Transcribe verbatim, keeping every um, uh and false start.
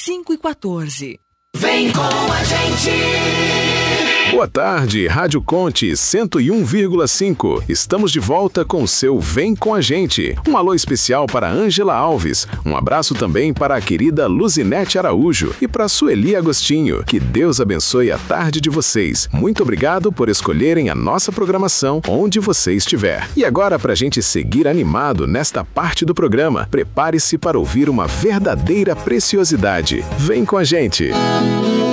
cinco e quatorze. Vem com a gente! Boa tarde, Rádio Conte cento e um vírgula cinco. Estamos de volta com o seu Vem com a Gente. Um alô especial para Ângela Alves. Um abraço também para a querida Luzinete Araújo e para Sueli Agostinho. Que Deus abençoe a tarde de vocês. Muito obrigado por escolherem a nossa programação onde você estiver. E agora, para a gente seguir animado nesta parte do programa, prepare-se para ouvir uma verdadeira preciosidade. Vem com a gente!